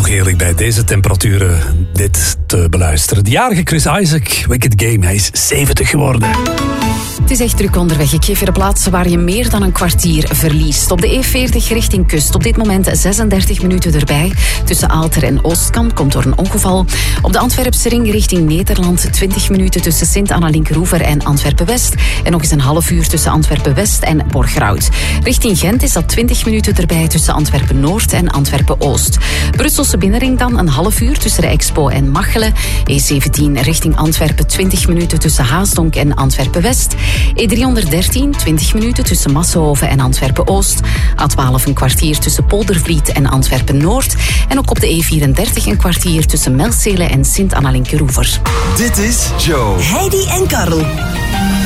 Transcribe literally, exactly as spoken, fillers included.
toch heerlijk bij deze temperaturen dit te beluisteren. De jarige Chris Isaak, Wicked Game, hij is zeventig geworden. Het is echt druk onderweg. Ik geef je de plaatsen waar je meer dan een kwartier verliest. Op de E veertig richting kust. Op dit moment zesendertig minuten erbij. Tussen Aalter en Oostkamp komt door een ongeval. Op de Antwerpse ring richting Nederland. twintig minuten tussen Sint-Anna-Linkeroever en Antwerpen-West. En nog eens een half uur tussen Antwerpen-West en Borgerhout. Richting Gent is dat twintig minuten erbij tussen Antwerpen-Noord en Antwerpen-Oost. Brusselse binnenring dan een half uur tussen de Expo en Machelen. E zeventien richting Antwerpen twintig minuten tussen Haasdonk en Antwerpen-West. E driehonderddertien, twintig minuten tussen Massenhoven en Antwerpen-Oost. A twaalf een kwartier tussen Poldervliet en Antwerpen-Noord. En ook op de E vierendertig een kwartier tussen Melcele en Sint-Anna-Linkeroever. Dit is Joe, Heidi en Karel.